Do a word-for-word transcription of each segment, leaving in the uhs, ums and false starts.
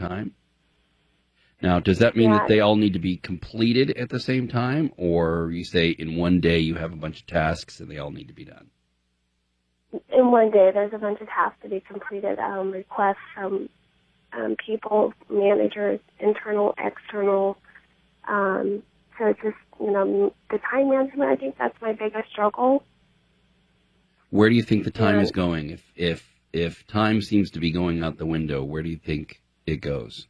time. Now, does that mean Yeah. that they all need to be completed at the same time, or you say in one day you have a bunch of tasks and they all need to be done? In one day, there's a bunch of tasks to be completed, um, requests from um, people, managers, internal, external. Um, so it's just, you know, the time management, I think that's my biggest struggle. Where do you think the time Yeah. is going? If if if time seems to be going out the window, where do you think it goes?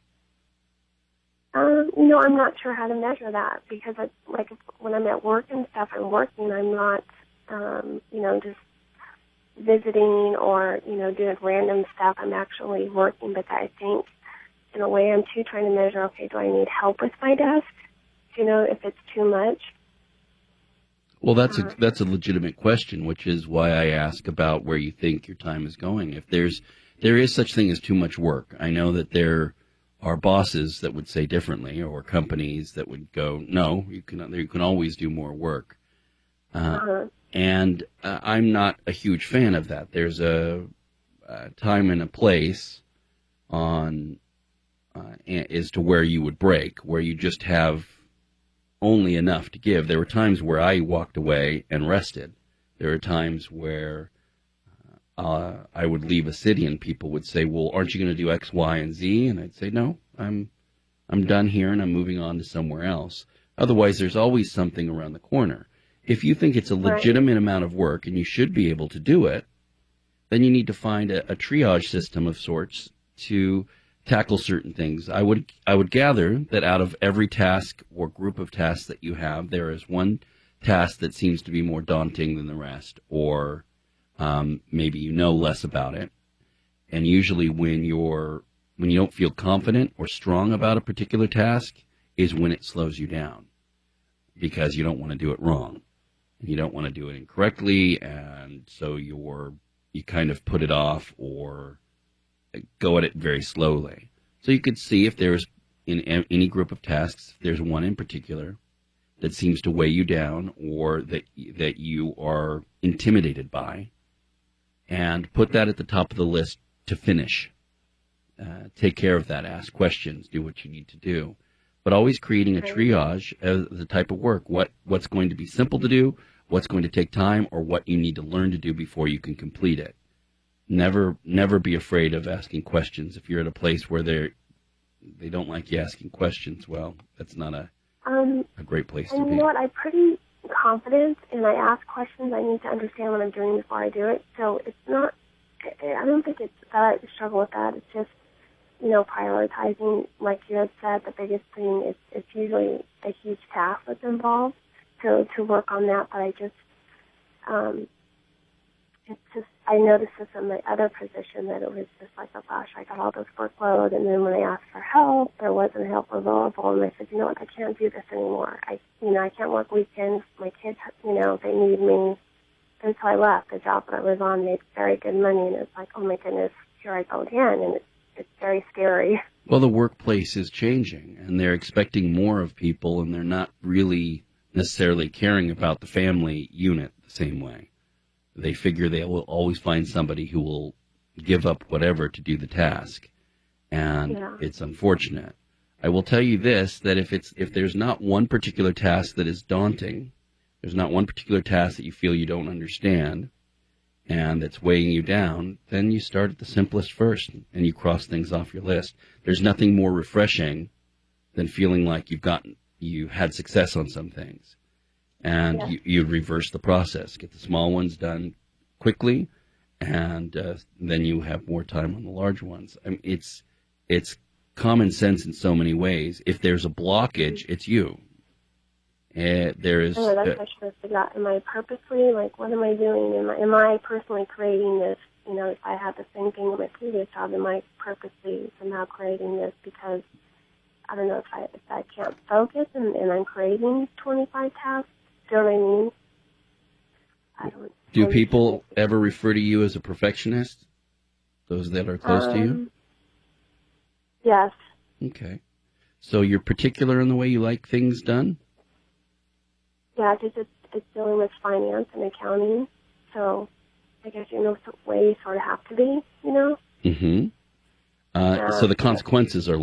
Um, you know, I'm not sure how to measure that because, I, like, when I'm at work and stuff, I'm working. I'm not, um, you know, just visiting or, you know, doing random stuff. I'm actually working, but I think, in a way, I'm too trying to measure, okay, do I need help with my desk? Do you know if it's too much? Well, that's Uh, a that's a legitimate question, which is why I ask about where you think your time is going. If there's there is such thing as too much work. I know that there are bosses that would say differently, or companies that would go, no, you can you can always do more work. Uh, uh-huh. and uh, I'm not a huge fan of that. There's a, a time and a place on uh, as to where you would break, where you just have only enough to give. There were times where I walked away and rested. There were times where uh, I would leave a city and people would say, well, aren't you going to do X, Y, and Z? And I'd say, no, I'm I'm done here and I'm moving on to somewhere else. Otherwise, there's always something around the corner. If you think it's a Right. legitimate amount of work and you should be able to do it, then you need to find a, a triage system of sorts to tackle certain things. I would I would gather that out of every task or group of tasks that you have, there is one task that seems to be more daunting than the rest, or um, maybe you know less about it. And usually, when you're when you don't feel confident or strong about a particular task, is when it slows you down, because you don't want to do it wrong, and you don't want to do it incorrectly, and so you're you kind of put it off or go at it very slowly. So you could see if there's in any group of tasks, if there's one in particular that seems to weigh you down or that that you are intimidated by, and put that at the top of the list to finish. Uh, take care of that. Ask questions. Do what you need to do. But always creating a triage of the type of work. What what's going to be simple to do, what's going to take time, or what you need to learn to do before you can complete it. Never, never be afraid of asking questions. If you're at a place where they they don't like you asking questions, well, that's not a Um, a great place to and you be. know what? I'm pretty confident, and I ask questions. I need to understand what I'm doing before I do it. So it's not. I I don't think it's that I struggle with that. It's just, you know, prioritizing. Like you had said, the biggest thing is it's usually a huge task that's involved. So to work on that, but I just, um, it's just. I noticed this in my other position that it was just like, oh gosh, I got all this workload, and then when I asked for help, there wasn't help available, and I said, you know what, I can't do this anymore. I, you know, I can't work weekends. My kids, you know, they need me. And so I left. The job that I was on made very good money, and it's like, oh my goodness, here I go again, and it's it's very scary. Well, the workplace is changing, and they're expecting more of people, and they're not really necessarily caring about the family unit the same way. They figure they will always find somebody who will give up whatever to do the task, and Yeah. it's unfortunate. I will tell you this, that if it's if there's not one particular task that is daunting, there's not one particular task that you feel you don't understand and that's weighing you down, then you start at the simplest first and you cross things off your list. There's nothing more refreshing than feeling like you've gotten you had success on some things. And Yeah. you, you reverse the process, get the small ones done quickly, and uh, then you have more time on the large ones. I mean, it's it's common sense in so many ways. If there's a blockage, it's you. Uh, there is. Oh, that's Uh, what I should have figured out. Am I purposely, like, what am I doing? Am I, am I personally creating this? You know, if I had the same thing in my previous job, am I purposely somehow creating this because, I don't know, if I if I can't focus and, and I'm creating twenty-five tasks? Do you know what I mean? I don't. do I'm people just- ever refer to you as a perfectionist? Those that are close to you? Um, Yes. Okay. So you're particular in the way you like things done? Yeah, because it's, it's dealing with finance and accounting. So I guess, you know, some way you sort of have to be, you know? Mm-hmm. Uh, so Um, the consequences are